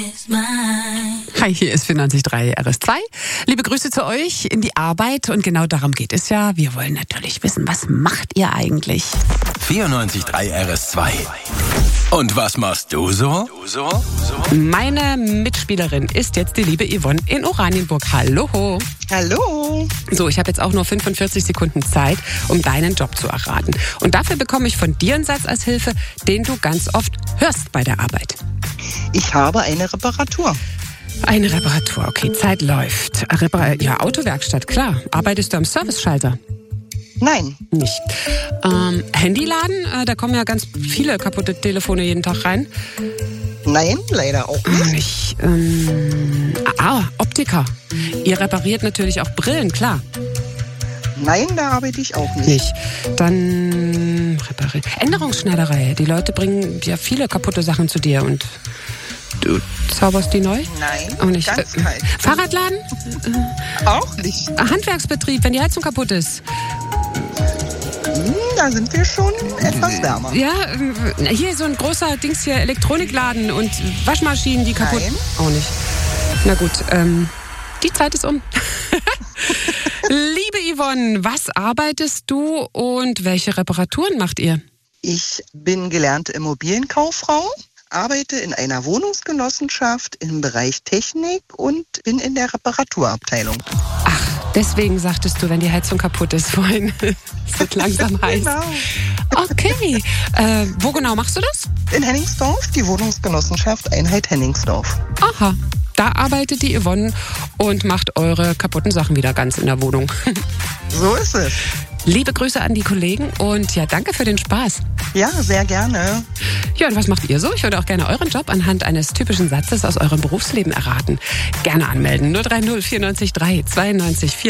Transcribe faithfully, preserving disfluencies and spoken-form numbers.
Hi, hier ist vierundneunzig Komma drei R S zwei. Liebe Grüße zu euch in die Arbeit und genau darum geht es ja. Wir wollen natürlich wissen, was macht ihr eigentlich? vierundneunzig Komma drei R S zwei. Und was machst du so? Du so? so? Meine Mitspielerin ist jetzt die liebe Yvonne in Oranienburg. Hallo. Hallo. So, ich habe jetzt auch nur fünfundvierzig Sekunden Zeit, um deinen Job zu erraten. Und dafür bekomme ich von dir einen Satz als Hilfe, den du ganz oft hörst bei der Arbeit. Ich habe eine Reparatur. Eine Reparatur, okay, Zeit läuft. Repar- ja, Autowerkstatt, klar. Arbeitest du am Serviceschalter? Nein. Nicht. Ähm, Handyladen, äh, da kommen ja ganz viele kaputte Telefone jeden Tag rein. Nein, leider auch nicht. Nicht. Ähm, ah, Optiker. Ihr repariert natürlich auch Brillen, klar. Nein, da arbeite ich auch nicht. Nicht. Dann reparieren. Änderungsschneiderei. Die Leute bringen ja viele kaputte Sachen zu dir und du zauberst die neu? Nein, auch nicht. ganz Äh, kalt. Fahrradladen? Auch nicht. Handwerksbetrieb, wenn die Heizung kaputt ist. Hm, da sind wir schon etwas wärmer. Ja, äh, hier so ein großer Dings hier, Elektronikladen und Waschmaschinen, die kaputt... Nein. Auch nicht. Na gut, ähm, die Zeit ist um. Liebe Yvonne, was arbeitest du und welche Reparaturen macht ihr? Ich bin gelernte Immobilienkauffrau, arbeite in einer Wohnungsgenossenschaft im Bereich Technik und bin in der Reparaturabteilung. Ach, deswegen sagtest du, wenn die Heizung kaputt ist vorhin. Es wird langsam heiß. Genau. Okay, äh, wo genau machst du das? In Henningsdorf, die Wohnungsgenossenschaft Einheit Henningsdorf. Aha, da arbeitet die Yvonne und macht eure kaputten Sachen wieder ganz in der Wohnung. So ist es. Liebe Grüße an die Kollegen und ja, danke für den Spaß. Ja, sehr gerne. Ja, und was macht ihr so? Ich würde auch gerne euren Job anhand eines typischen Satzes aus eurem Berufsleben erraten. Gerne anmelden. null drei null vierundneunzig drei zweiundneunzig vier